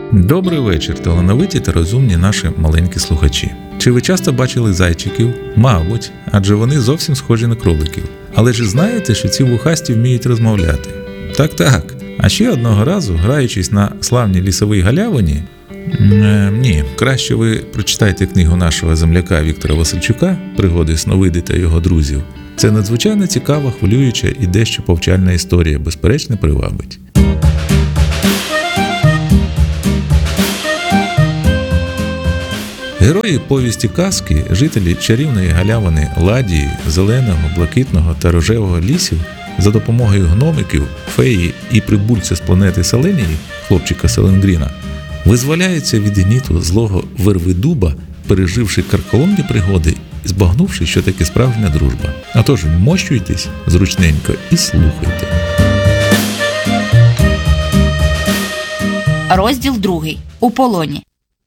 Добрий вечір, талановиті та розумні наші маленькі слухачі. Чи ви часто бачили зайчиків? Мабуть, адже вони зовсім схожі на кроликів. Але ж знаєте, що ці вухасті вміють розмовляти? Так. А ще одного разу, граючись на славній лісовій галявині, краще ви прочитайте книгу нашого земляка Віктора Васильчука «Пригоди Сновиди та його друзів». Це надзвичайно цікава, хвилююча і дещо повчальна історія, безперечно, привабить. Герої повісті казки, жителі чарівної галявини Ладії, зеленого, блакитного та рожевого лісів за допомогою гномиків, феї і прибульця з планети Селенії, хлопчика Селенгріна, визволяються від гніту злого Вервидуба, переживши карколомні пригоди і збагнувши, що таке справжня дружба. Отож, вмощуйтесь зручненько і слухайте. Розділ 2. У полоні.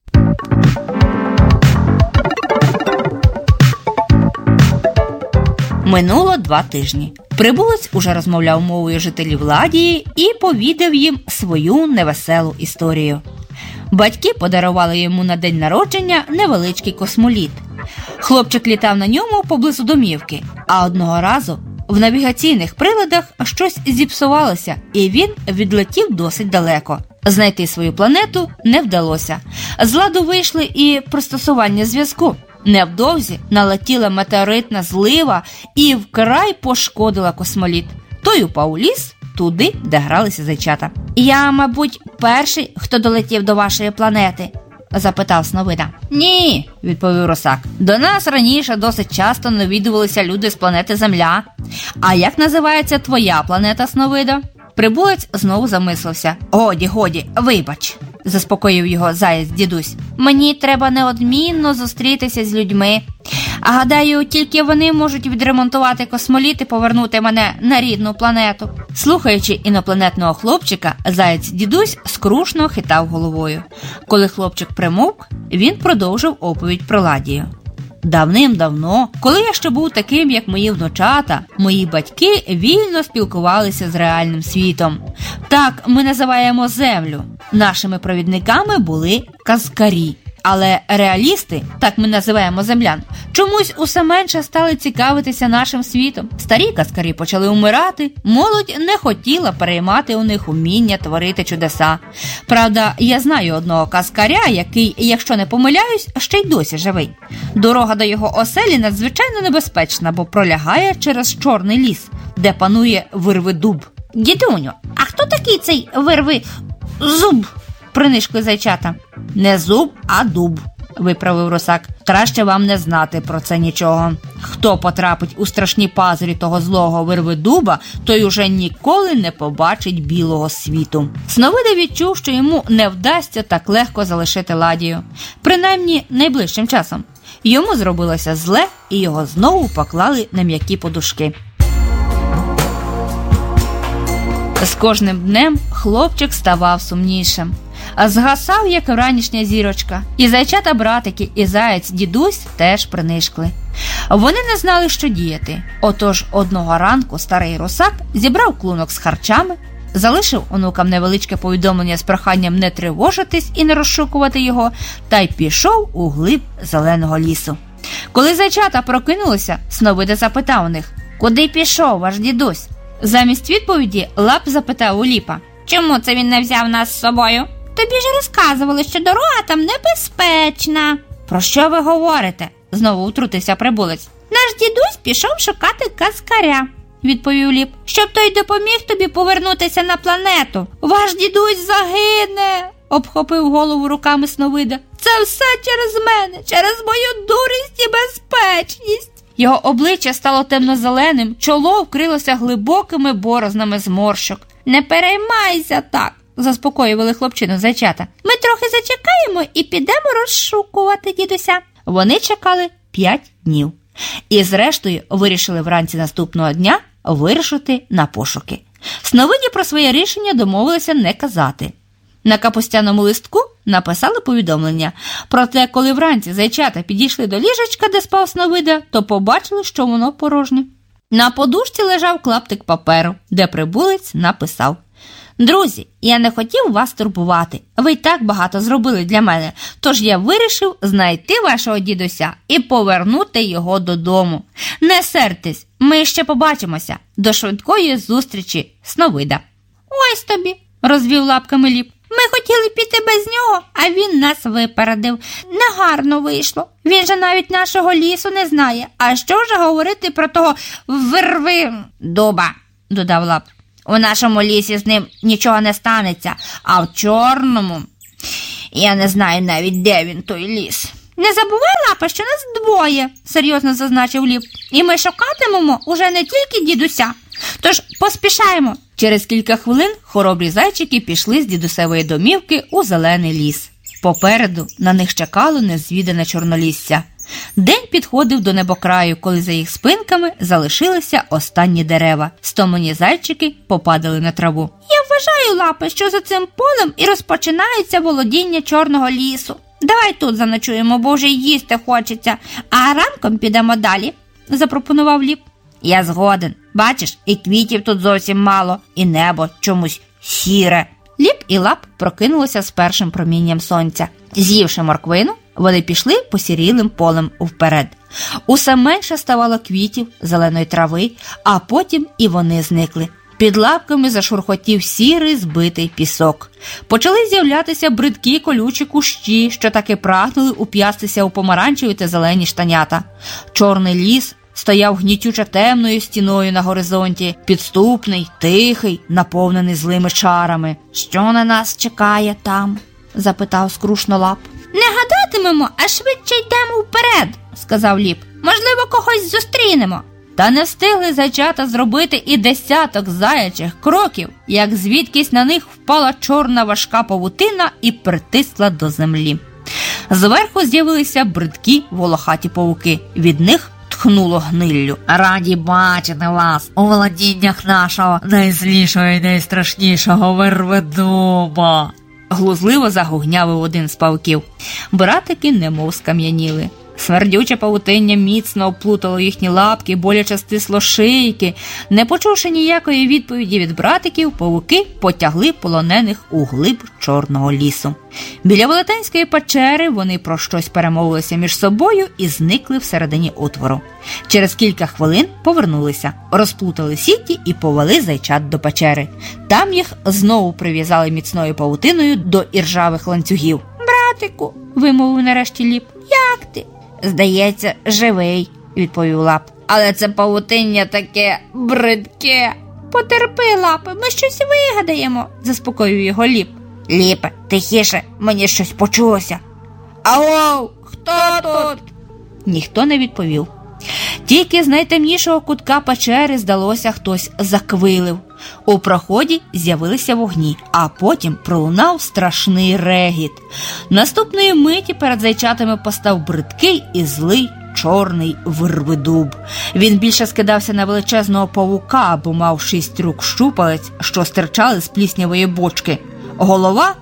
Минуло 2 тижні. Прибулець уже розмовляв мовою жителів Ладії і повідав їм свою невеселу історію. Батьки подарували йому на день народження невеличкий космоліт. Хлопчик літав на ньому поблизу домівки, а одного разу в навігаційних приладах щось зіпсувалося, і він відлетів досить далеко. Знайти свою планету не вдалося. З ладу вийшли і пристосування зв'язку. Невдовзі налетіла метеоритна злива і вкрай пошкодила космоліт. Той упав у ліс, туди, де гралися зайчата. «Я, мабуть, перший, хто долетів до вашої планети?» – запитав Сновида. «Ні», – відповів Русак. «До нас раніше досить часто навідувалися люди з планети Земля. А як називається твоя планета, Сновидо?» Прибулець знову замислився. «Годі, вибач», – заспокоїв його заєць-дідусь. «Мені треба неодмінно зустрітися з людьми. А гадаю, тільки вони можуть відремонтувати космоліт і повернути мене на рідну планету». Слухаючи інопланетного хлопчика, заєць-дідусь скрушно хитав головою. Коли хлопчик примовк, він продовжив оповідь про Ладію. «Давним-давно, коли я ще був таким, як мої внучата, мої батьки вільно спілкувалися з реальним світом. Так ми називаємо Землю. Нашими провідниками були казкарі. Але реалісти, так ми називаємо землян, чомусь усе менше стали цікавитися нашим світом. Старі казкарі почали умирати, молодь не хотіла переймати у них уміння творити чудеса. Правда, я знаю одного казкаря, який, якщо не помиляюсь, ще й досі живий. Дорога до його оселі надзвичайно небезпечна, бо пролягає через чорний ліс, де панує Вервидуб. Дідуню, а хто такий цей Вервизуб? Принишкли зайчата. «Не зуб, а дуб», – виправив Русак. «Краще вам не знати про це нічого. Хто потрапить у страшні пазурі того злого Вервидуба, той уже ніколи не побачить білого світу». Сновида відчув, що йому не вдасться так легко залишити Ладію. Принаймні, найближчим часом. Йому зробилося зле, і його знову поклали на м'які подушки. З кожним днем хлопчик ставав сумнішим. Згасав, як ранішня зірочка. І зайчата-братики, і заєць-дідусь теж принишкли. Вони не знали, що діяти. Отож одного ранку старий Русак зібрав клунок з харчами, залишив онукам невеличке повідомлення з проханням не тривожитись і не розшукувати його, та й пішов у глиб зеленого лісу. Коли зайчата прокинулися, Сновида запитав у них: «Куди пішов ваш дідусь?» Замість відповіді Лап запитав у Ліпа: «Чому це він не взяв нас з собою?» «Тобі ж розказували, що дорога там небезпечна». «Про що ви говорите?» – знову втрутився прибулець. «Наш дідусь пішов шукати казкаря», – відповів Ліп, «щоб той допоміг тобі повернутися на планету». «Ваш дідусь загине», – обхопив голову руками Сновида. «Це все через мене, через мою дурість і безпечність». Його обличчя стало темно-зеленим, чоло вкрилося глибокими борознами зморщок. «Не переймайся так», – заспокоювали хлопчину зайчата. «Ми трохи зачекаємо і підемо розшукувати дідуся». Вони чекали 5 днів. І зрештою вирішили вранці наступного дня вирушити на пошуки. Сновиді про своє рішення домовилися не казати. На капустяному листку написали повідомлення. Проте, коли вранці зайчата підійшли до ліжечка, де спав Сновида, то побачили, що воно порожнє. На подушці лежав клаптик паперу, де прибулець написав: Друзі, я не хотів вас турбувати. Ви й так багато зробили для мене, тож я вирішив знайти вашого дідуся і повернути його додому. Не сертесь, ми ще побачимося. До швидкої зустрічі, Сновида. Ось тобі, розвів лапками Ліп. Ми хотіли піти без нього, а він нас випередив. Негарно вийшло. Він же навіть нашого лісу не знає. А що ж говорити про того дуба, додав Лап. У нашому лісі з ним нічого не станеться, а в Чорному я не знаю навіть, де він, той ліс. Не забувай, Лапа, що нас двоє, серйозно зазначив Ліп. І ми шукатимемо уже не тільки дідуся. Тож поспішаємо. Через кілька хвилин хоробрі зайчики пішли з дідусевої домівки у зелений ліс. Попереду на них чекало незвідане чорнолісся. День підходив до небокраю, коли за їх спинками залишилися останні дерева. Стомлені зайчики попадали на траву. Я вважаю, Лапи, що за цим полем і розпочинається володіння Чорного лісу. Давай тут заночуємо, бо вже їсти хочеться, а ранком підемо далі, запропонував Ліп. Я згоден. Бачиш, і квітів тут зовсім мало, і небо чомусь сіре. Ліп і Лап прокинулися з першим промінням сонця. З'ївши морквину, вони пішли посірілим полем вперед. Усе менше ставало квітів, зеленої трави, а потім і вони зникли. Під лапками зашурхотів сірий збитий пісок. Почали з'являтися бридкі колючі кущі, що таки прагнули уп'ястися у помаранчеві та зелені штанята. Чорний ліс стояв гнітюче темною стіною на горизонті, підступний, тихий, наповнений злими чарами. «Що на нас чекає там?» – запитав скрушно Лап. «Не гадатимемо, а швидше йдемо вперед», – сказав Ліп. «Можливо, когось зустрінемо». Та не встигли зайчата зробити і десяток заячих кроків, як звідкись на них впала чорна важка павутина і притисла до землі. Зверху з'явилися бридкі волохаті павуки. Від них тхнуло гниллю. «Раді бачити вас у володіннях нашого найзлішого і найстрашнішого верведуба!» Глузливо загугнявив один з павуків. Братики немов скам'яніли. Смердюче павутиння міцно оплутало їхні лапки, боляче стисло шийки. Не почувши ніякої відповіді від братиків, павуки потягли полонених у глиб Чорного лісу. Біля велетенської печери вони про щось перемовилися між собою і зникли всередині отвору. Через кілька хвилин повернулися, розплутали сіті і повели зайчат до печери. Там їх знову прив'язали міцною павутиною до іржавих ланцюгів. «Братику», – вимовив нарешті Ліп, – «як ти?» «Здається, живий», – відповів Лап. «Але це павутиння таке бридке». «Потерпи, Лапи, ми щось вигадаємо», – заспокоює його Ліп. «Ліпе, тихіше, мені щось почулося». «Ау, хто тут?» Ніхто не відповів. Тільки з найтемнішого кутка печери, здалося, хтось заквилив. У проході з'явилися вогні, а потім пролунав страшний регіт. Наступної миті перед зайчатами постав бридкий і злий чорний верведуб. Він більше скидався на величезного павука, бо мав 6 рук щупалець, що стирчали з пліснявої бочки. Голова?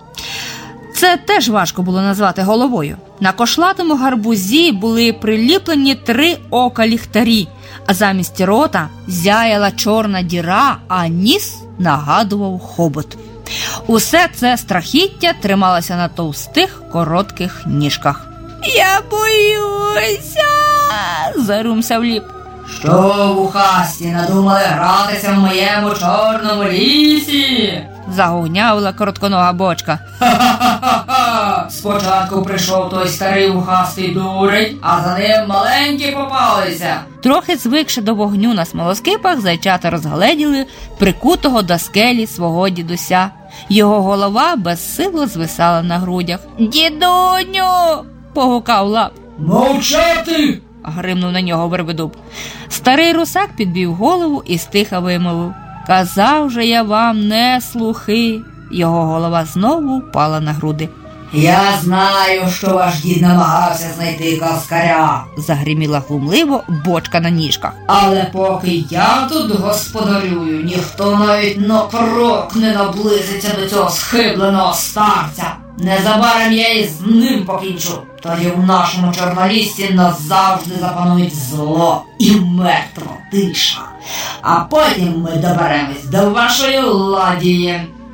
Це теж важко було назвати головою. На кошлатому гарбузі були приліплені 3 ока ліхтарі, а замість рота зяяла чорна діра, а ніс нагадував хобот. Усе це страхіття трималося на товстих, коротких ніжках. «Я боюся!» – зарумсав Ліп. «Що, вухасті, надумали гратися в моєму чорному лісі?» – загугнявила коротконога бочка. «Ха-ха-ха-ха! Спочатку прийшов той старий вухастий дурень, а за ним маленькі попалися!» Трохи звикши до вогню на смолоскипах, зайчата розгледіли прикутого до скелі свого дідуся. Його голова безсило звисала на грудях. «Дідуню!» – погукав Лап. «Мовчати!» – гримнув на нього верведуб. Старий русак підвів голову і стиха вимовив. «Казав же я вам, не слухи!» Його голова знову впала на груди. «Я знаю, що ваш дід намагався знайти каскаря!» – загриміла глумливо бочка на ніжках. «Але поки я тут господарюю, ніхто навіть на крок не наблизиться до цього схибленого старця. Незабаром я і з ним покінчу. Тоді в нашому Чорноліссі назавжди запанують зло і мертва тиша. А потім ми доберемось до вашої ладії».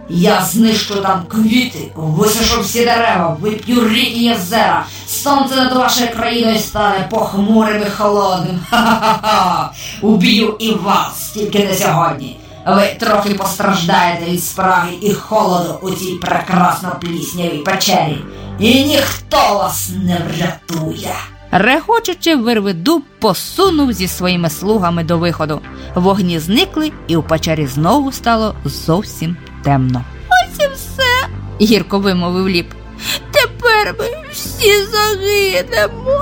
Я знищу там квіти, висушу всі дерева, вип'ю ріки і озера, сонце над вашою країною стане похмурим і холодним. Ха-ха-ха! Уб'ю і вас, тільки не сьогодні. Ви трохи постраждаєте від спраги і холоду у цій прекрасно пліснявій печері, і ніхто вас не врятує. Регочучи, Вервидуб посунув зі своїми слугами до виходу. Вогні зникли, і у печері знову стало зовсім темно. Ось і все, гірко вимовив Ліп. Тепер ми всі загинемо.